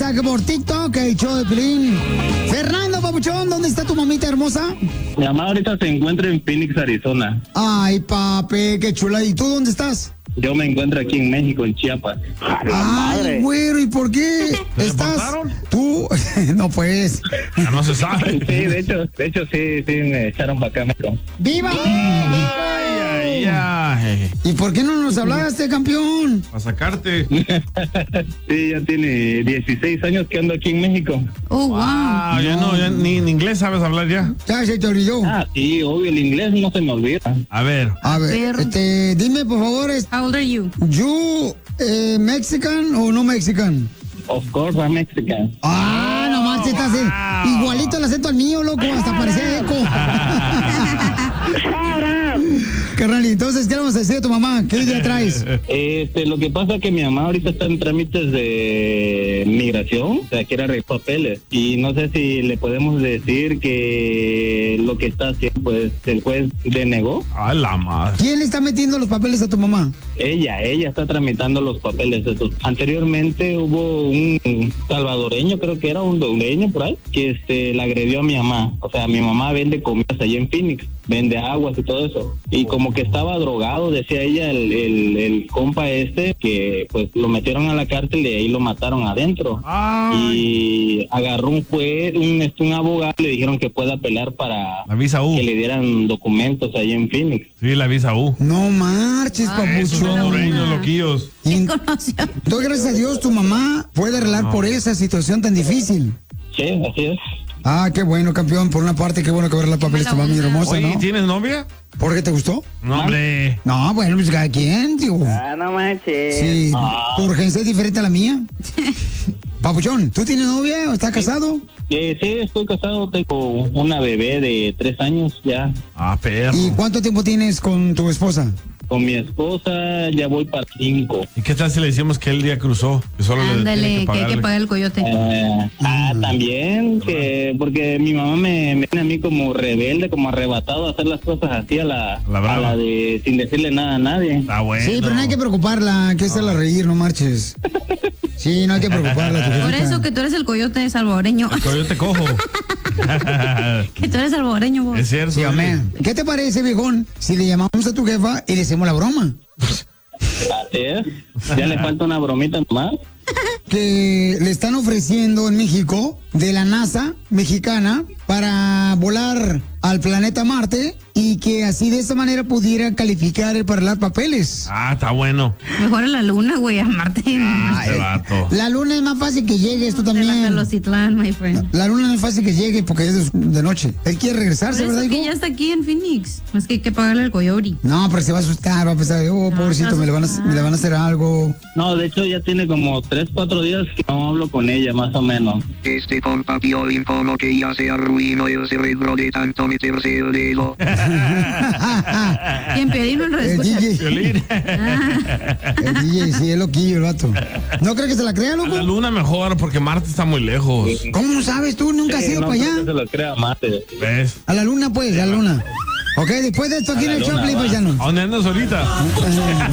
mensaje por TikTok, el show de Piolín. Fernando, papuchón, ¿dónde está tu mamita hermosa? Mi mamá ahorita se encuentra en Phoenix, Arizona. Ay, papi, qué chula. ¿Y tú dónde estás? Yo me encuentro aquí en México, en Chiapas. Ay, güero, ¿y por qué estás? Tú, no pues. Ya no se sabe. Sí, de hecho sí me echaron para acá, México. ¡Viva! Ay, ay. ¿Y por qué no nos hablaste, campeón? Para sacarte. Sí, ya tiene 16 años que ando aquí en México. Oh, wow. Ah, ya no, ya ni en inglés sabes hablar ya. Ya se te olvidó. Ah, sí, obvio, el inglés no se me olvida. A ver. A ver, dime por favor, How old are you? ¿you Mexican o no Mexican? Of course, I'm Mexican. Ah, nomás te estás igualito el acento al mío, loco, hasta parecía eco. Carnal, entonces, ¿qué le vamos a decir a tu mamá? ¿Qué día traes? Lo que pasa es que mi mamá ahorita está en trámites de migración, o sea, quiere arreglar papeles. Y no sé si le podemos decir que lo que está haciendo, pues, el juez denegó. A la madre. ¿Quién le está metiendo los papeles a tu mamá? Ella está tramitando los papeles esos. Anteriormente hubo un salvadoreño, creo que era un hondureño por ahí, que la agredió a mi mamá. O sea, mi mamá vende comidas allá en Phoenix, vende aguas y todo eso. Y como que estaba drogado, decía ella, el compa que pues lo metieron a la cárcel y ahí lo mataron adentro. Y agarró un juez, un abogado, le dijeron que pueda apelar para la visa U, que le dieran documentos allá en Phoenix. Sí, la visa U. No marches, Esos papuchón. hondureños loquillos. Tú, gracias a Dios, tu mamá puede arreglar por esa situación tan difícil. Sí, así es. Ah, qué bueno, campeón. Por una parte, qué bueno que ver los papeles tu mami hermosa, Oye, ¿no? ¿tienes novia? ¿Por qué te gustó? No, hombre. No, bueno, pues cada quien, tío. Ah, no manches. Sí, tu urgencia es diferente a la mía. Papuchón, ¿tú tienes novia o estás casado? Sí, estoy casado, tengo una bebé de 3 años ya. Ah, perro. ¿Y cuánto tiempo tienes con tu esposa? Con mi esposa ya voy para 5. ¿Y qué tal si le decimos que él ya cruzó? Que solo Ándale, le tiene que hay que pagar el coyote. También, porque mi mamá me tiene a mí como rebelde, como arrebatado a hacer las cosas así a la de sin decirle nada a nadie. Está bueno. Sí, pero no hay que preocuparla, hay que hacerla reír, no marches. Sí, no hay que preocuparla. Tu Por jefita. eso que tú eres el coyote salvadoreño. El coyote cojo. Que tú eres salvadoreño, vos. Es cierto. Sí, amén. ¿Qué te parece, viejón, si le llamamos a tu jefa y le hacemos la broma? Así es. Ya le falta una bromita más. Que le están ofreciendo en México de la NASA mexicana para volar al planeta Marte y que así de esa manera pudiera calificar para los papeles. Ah, está bueno. Mejor a la luna, güey, a Marte. Este vato. La luna es más fácil que llegue, esto también. Tenochtitlán, my friend. La luna no es fácil que llegue porque es de noche. Él quiere regresarse, Por eso ¿verdad, que hijo? ya está aquí en Phoenix. Es que hay que pagarle el coyote. No, pero se va a asustar, va a pensar, oh, pobrecito, me le van a hacer algo. No, de hecho ya tiene como 3, 4 días que no hablo con ella, más o menos. Este compa Piolín como que ya se arruinó el cerebro de tanto meterse el dedo. ¿Quién Piolín no lo escucha? Violín. El DJ, sí, es loquillo el vato. ¿No crees que se la crea, A loco? la luna mejor porque Marte está muy lejos. ¿Cómo sabes tú? ¿Nunca has ido no para creo allá? que se lo crea más. ¿Ves? A la luna, pues, a la luna. Ok, después de esto aquí en el Choplin, paisano. ¿A dónde andas ahorita?